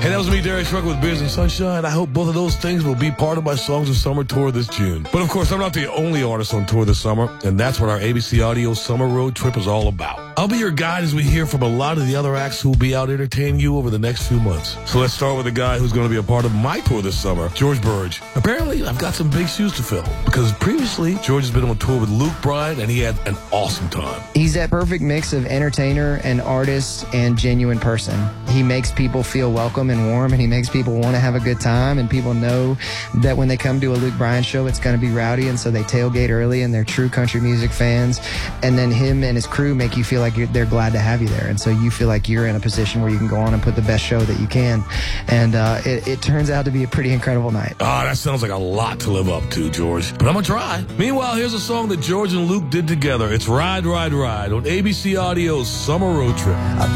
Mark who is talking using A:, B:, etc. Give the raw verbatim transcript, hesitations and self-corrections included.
A: Hey, that was me, Derek Trucker with Beers and Sunshine. I hope both of those things will be part of my Songs of Summer tour this June. But of course, I'm not the only artist on tour this summer, and that's what our A B C Audio Summer Road Trip is all about. I'll be your guide as we hear from a lot of the other acts who will be out entertaining you over the next few months. So let's start with a guy who's going to be a part of my tour this summer, George Burge. Apparently, I've got some big shoes to fill, because previously, George has been on tour with Luke Bryan, and he had an awesome time.
B: He's that perfect mix of entertainer and artist and genuine person. He makes people feel welcome and warm, and he makes people want to have a good time, and people know that when they come to a Luke Bryan show, it's going to be rowdy, and so they tailgate early, and they're true country music fans. And then him and his crew make you feel like you're, they're glad to have you there, and so you feel like you're in a position where you can go on and put the best show that you can. And uh, it, it turns out to be a pretty incredible night.
A: Ah, that sounds like a lot to live up to, George. But I'm going to try. Meanwhile, here's a song that George and Luke did together. It's Ride, Ride, Ride on A B C Audio's Summer Road Trip.
C: I